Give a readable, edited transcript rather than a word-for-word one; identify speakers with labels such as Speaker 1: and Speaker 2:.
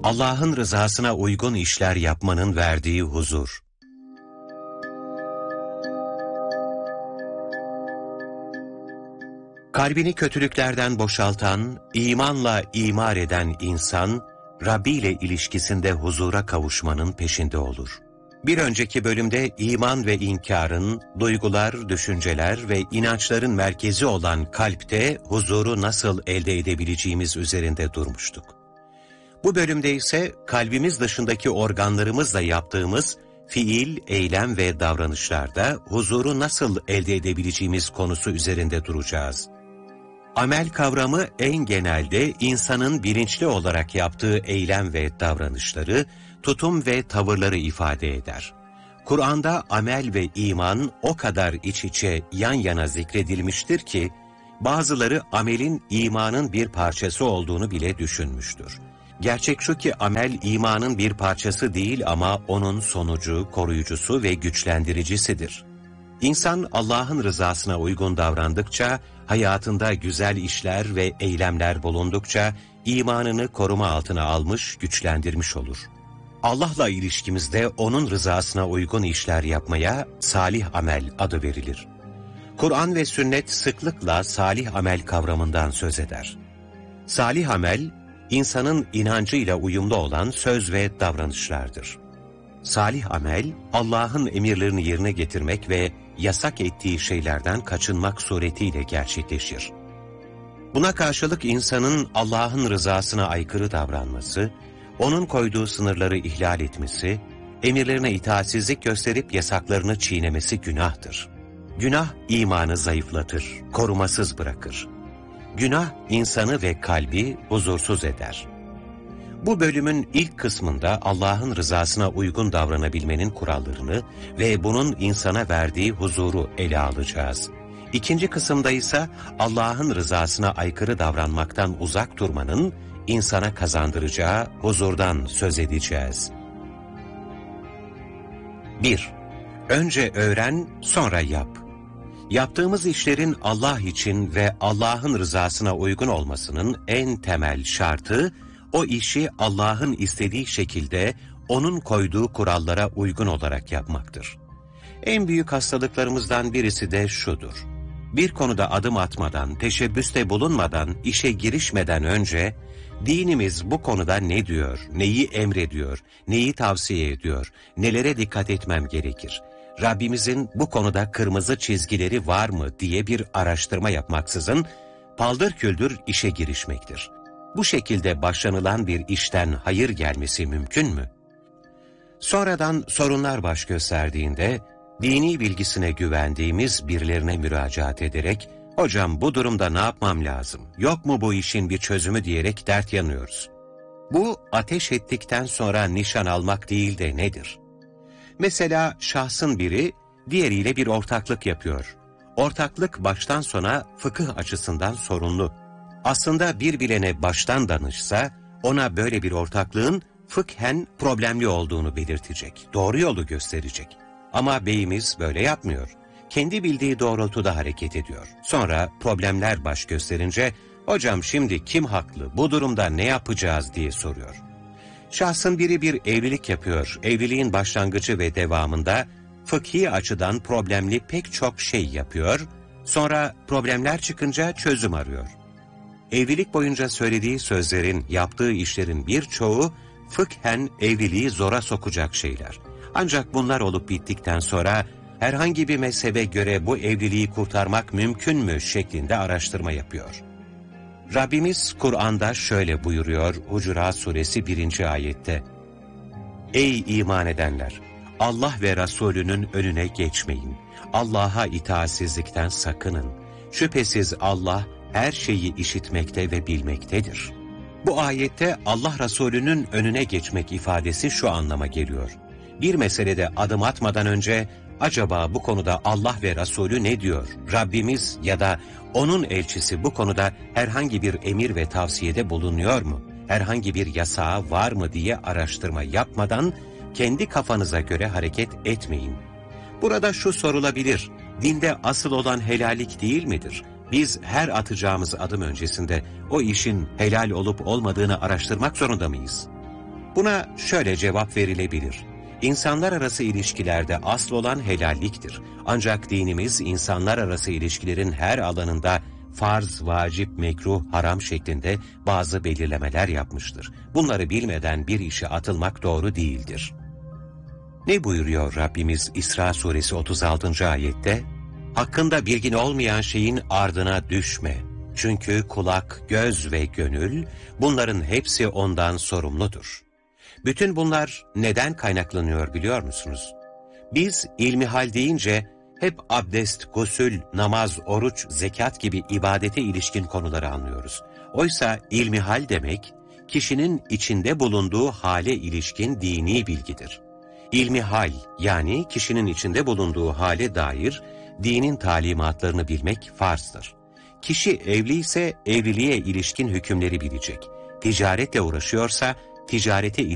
Speaker 1: Allah'ın rızasına uygun işler yapmanın verdiği huzur. Kalbini kötülüklerden boşaltan, imanla imar eden insan, Rabbi ile ilişkisinde huzura kavuşmanın peşinde olur. Bir önceki bölümde iman ve inkarın, duygular, düşünceler ve inançların merkezi olan kalpte huzuru nasıl elde edebileceğimiz üzerinde durmuştuk. Bu bölümde ise kalbimiz dışındaki organlarımızla yaptığımız fiil, eylem ve davranışlarda huzuru nasıl elde edebileceğimiz konusu üzerinde duracağız. Amel kavramı en genelde insanın bilinçli olarak yaptığı eylem ve davranışları, tutum ve tavırları ifade eder. Kur'an'da amel ve iman o kadar iç içe yan yana zikredilmiştir ki, bazıları amelin imanın bir parçası olduğunu bile düşünmüştür. Gerçek şu ki amel imanın bir parçası değil ama onun sonucu, koruyucusu ve güçlendiricisidir. İnsan Allah'ın rızasına uygun davrandıkça, hayatında güzel işler ve eylemler bulundukça imanını koruma altına almış, güçlendirmiş olur. Allah'la ilişkimizde onun rızasına uygun işler yapmaya salih amel adı verilir. Kur'an ve sünnet sıklıkla salih amel kavramından söz eder. Salih amel, insanın inancıyla uyumlu olan söz ve davranışlardır. Salih amel, Allah'ın emirlerini yerine getirmek ve yasak ettiği şeylerden kaçınmak suretiyle gerçekleşir. Buna karşılık insanın Allah'ın rızasına aykırı davranması, onun koyduğu sınırları ihlal etmesi, emirlerine itaatsizlik gösterip yasaklarını çiğnemesi günahtır. Günah imanı zayıflatır, korumasız bırakır. Günah insanı ve kalbi huzursuz eder. Bu bölümün ilk kısmında Allah'ın rızasına uygun davranabilmenin kurallarını ve bunun insana verdiği huzuru ele alacağız. İkinci kısımda ise Allah'ın rızasına aykırı davranmaktan uzak durmanın insana kazandıracağı huzurdan söz edeceğiz. 1. Önce öğren, sonra yap. Yaptığımız işlerin Allah için ve Allah'ın rızasına uygun olmasının en temel şartı, o işi Allah'ın istediği şekilde, onun koyduğu kurallara uygun olarak yapmaktır. En büyük hastalıklarımızdan birisi de şudur: bir konuda adım atmadan, teşebbüste bulunmadan, işe girişmeden önce, dinimiz bu konuda ne diyor, neyi emrediyor, neyi tavsiye ediyor, nelere dikkat etmem gerekir, Rabbimizin bu konuda kırmızı çizgileri var mı diye bir araştırma yapmaksızın, paldır küldür işe girişmektir. Bu şekilde başlanılan bir işten hayır gelmesi mümkün mü? Sonradan sorunlar baş gösterdiğinde, dini bilgisine güvendiğimiz birilerine müracaat ederek, "Hocam bu durumda ne yapmam lazım, yok mu bu işin bir çözümü?" diyerek dert yanıyoruz. Bu, ateş ettikten sonra nişan almak değil de nedir? Mesela şahsın biri, diğeriyle bir ortaklık yapıyor. Ortaklık baştan sona fıkıh açısından sorunlu. Aslında bir bilene baştan danışsa, ona böyle bir ortaklığın fıkhen problemli olduğunu belirtecek, doğru yolu gösterecek. Ama beyimiz böyle yapmıyor. Kendi bildiği doğrultuda hareket ediyor. Sonra problemler baş gösterince, "Hocam şimdi kim haklı, bu durumda ne yapacağız?" diye soruyor. Şahsın biri bir evlilik yapıyor. Evliliğin başlangıcı ve devamında fıkhi açıdan problemli pek çok şey yapıyor. Sonra problemler çıkınca çözüm arıyor. Evlilik boyunca söylediği sözlerin, yaptığı işlerin birçoğu fıkhen evliliği zora sokacak şeyler. Ancak bunlar olup bittikten sonra herhangi bir mezhebe göre bu evliliği kurtarmak mümkün mü şeklinde araştırma yapıyor. Rabbimiz Kur'an'da şöyle buyuruyor Hucurat Suresi 1. ayette: "Ey iman edenler! Allah ve Resulünün önüne geçmeyin. Allah'a itaatsizlikten sakının. Şüphesiz Allah her şeyi işitmekte ve bilmektedir." Bu ayette Allah Resulü'nün önüne geçmek ifadesi şu anlama geliyor: bir meselede adım atmadan önce, acaba bu konuda Allah ve Resulü ne diyor? Rabbimiz ya da onun elçisi bu konuda herhangi bir emir ve tavsiyede bulunuyor mu? Herhangi bir yasağı var mı diye araştırma yapmadan kendi kafanıza göre hareket etmeyin. Burada şu sorulabilir: dinde asıl olan helallik değil midir? Biz her atacağımız adım öncesinde o işin helal olup olmadığını araştırmak zorunda mıyız? Buna şöyle cevap verilebilir. İnsanlar arası ilişkilerde asıl olan helalliktir. Ancak dinimiz insanlar arası ilişkilerin her alanında farz, vacip, mekruh, haram şeklinde bazı belirlemeler yapmıştır. Bunları bilmeden bir işe atılmak doğru değildir. Ne buyuruyor Rabbimiz İsra suresi 36. ayette? Hakkında bilgin olmayan şeyin ardına düşme. Çünkü kulak, göz ve gönül bunların hepsi ondan sorumludur. Bütün bunlar neden kaynaklanıyor biliyor musunuz? Biz ilmihal deyince hep abdest, gusül, namaz, oruç, zekat gibi ibadete ilişkin konuları anlıyoruz. Oysa ilmihal demek, kişinin içinde bulunduğu hale ilişkin dini bilgidir. İlmihal yani kişinin içinde bulunduğu hale dair dinin talimatlarını bilmek farzdır. Kişi evli ise evliliğe ilişkin hükümleri bilecek. Ticaretle uğraşıyorsa ticarete